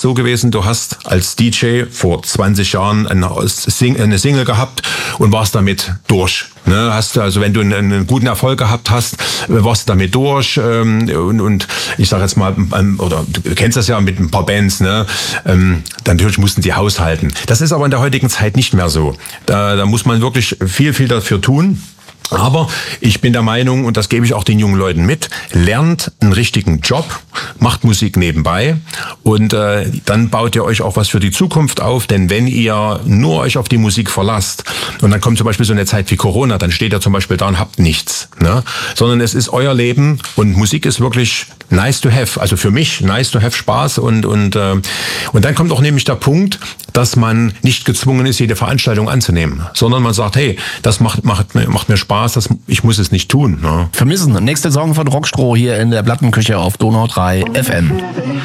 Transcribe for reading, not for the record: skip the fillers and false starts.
so gewesen, du hast als DJ vor 20 Jahren eine Single gehabt und warst damit durch. Ne? Hast du, also wenn du einen guten Erfolg gehabt hast, warst du damit durch und ich sage jetzt mal, oder du kennst das ja mit ein paar Bands, ne? Natürlich mussten die haushalten. Das ist aber in der heutigen Zeit nicht mehr so. Da muss man wirklich viel dafür tun. Aber ich bin der Meinung, und das gebe ich auch den jungen Leuten mit, lernt einen richtigen Job, macht Musik nebenbei und dann baut ihr euch auch was für die Zukunft auf, denn wenn ihr nur euch auf die Musik verlasst und dann kommt zum Beispiel so eine Zeit wie Corona, dann steht ihr zum Beispiel da und habt nichts, ne? Sondern es ist euer Leben und Musik ist wirklich nice to have, also für mich nice to have, Spaß und dann kommt auch nämlich der Punkt, dass man nicht gezwungen ist, jede Veranstaltung anzunehmen, sondern man sagt, hey, das macht mir Spaß, ich muss es nicht tun. Ne? Vermissen. Nächste Song von Rockstroh hier in der Plattenküche auf Donau 3 FM.